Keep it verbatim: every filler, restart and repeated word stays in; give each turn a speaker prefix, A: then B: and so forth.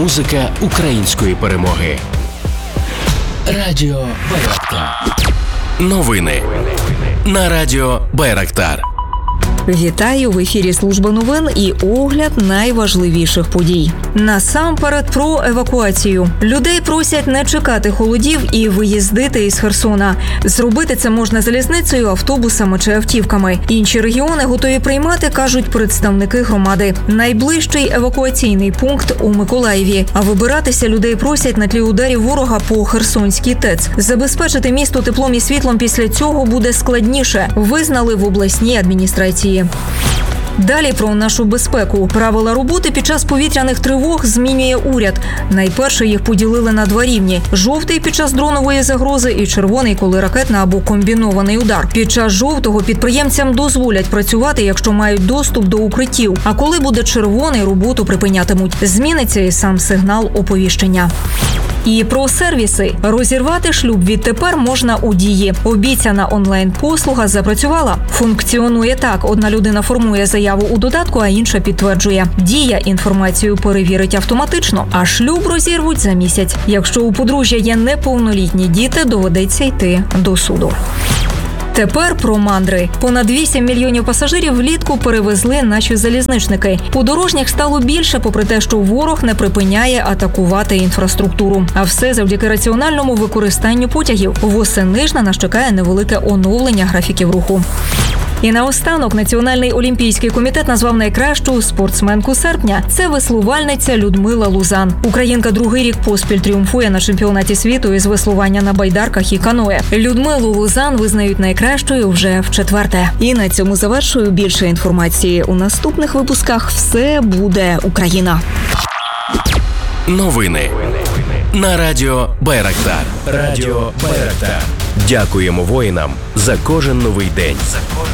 A: музика української перемоги. Радіо Байрактар. Новини на Радіо Байрактар.
B: Вітаю! В ефірі служба новин і огляд найважливіших подій. Насамперед про евакуацію. Людей просять не чекати холодів і виїздити із Херсона. Зробити це можна залізницею, автобусами чи автівками. Інші регіони готові приймати, кажуть представники громади. Найближчий евакуаційний пункт у Миколаєві. А вибиратися людей просять на тлі ударів ворога по Херсонській ТЕЦ. Забезпечити місто теплом і світлом після цього буде складніше, визнали в обласній адміністрації. Далі про нашу безпеку. Правила роботи під час повітряних тривог змінює уряд. Найперше їх поділили на два рівні. Жовтий – під час дронової загрози і червоний – коли ракетна або комбінований удар. Під час жовтого підприємцям дозволять працювати, якщо мають доступ до укриттів. А коли буде червоний, роботу припинятимуть. Зміниться і сам сигнал оповіщення. І про сервіси. Розірвати шлюб відтепер можна у Дії. Обіцяна онлайн-послуга запрацювала. Функціонує так. Одна людина формує заяву у додатку, а інша підтверджує. Дія інформацію перевірить автоматично, а шлюб розірвуть за місяць. Якщо у подружжя є неповнолітні діти, доведеться йти до суду. Тепер про мандри. Понад вісім мільйонів пасажирів влітку перевезли наші залізничники. Подорожніх стало більше, попри те, що ворог не припиняє атакувати інфраструктуру. А все завдяки раціональному використанню потягів. Восени ж на нас чекає невелике оновлення графіків руху. І наостанок Національний олімпійський комітет назвав найкращу спортсменку серпня. Це веслувальниця Людмила Лузан. Українка другий рік поспіль тріумфує на чемпіонаті світу із веслування на байдарках і каное. Людмилу Лузан визнають найкращою вже вчетверте. І на цьому завершую. Більше інформації у наступних випусках. Все буде Україна.
A: Новини на Радіо Байрактар. Радіо Байрактар. Дякуємо воїнам за кожен новий день. За кожен